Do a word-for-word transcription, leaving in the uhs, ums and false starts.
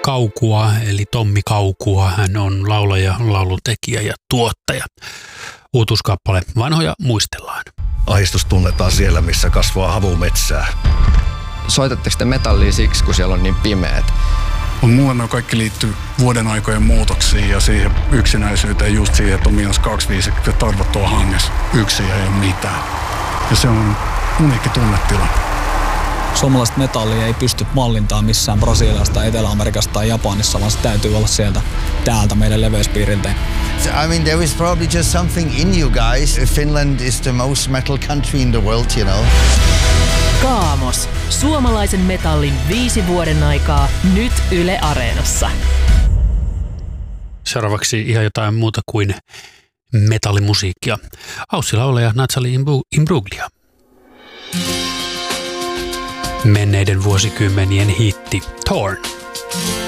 Kaukua, eli Tommi Kaukua. Hän on laulaja, lauluntekijä ja tuottaja. Uutuuskappale Vanhoja muistellaan. Ahdistus tunnetaan siellä, missä kasvaa havumetsää. Soitatteko te metallia siksi, kun siellä on niin pimeät? Mulle ne kaikki liittyy vuoden aikojen muutoksiin ja siihen yksinäisyyteen, just siihen, että on miinus kaksikymmentäviisi ja tarvot on hangessa. Yksin ei ole mitään. Ja se on uniikki tunnetila. Suomalaista metallia ei pysty mallintaan missään Brasiliasta, Etelä-Amerikasta tai Japanissa, vaan se täytyy olla sieltä täältä meidän leveyspiiriltä. I mean, there is probably just something in you guys. Finland is the most metal country in the world, you know. Kaamos. Suomalaisen metallin viisi vuoden aikaa nyt Yle Areenassa. Seuraavaksi ihan jotain muuta kuin metallimusiikkia. Aussi-laulaja Natalie Imbruglia. Menneiden vuosikymmenien hitti Torn.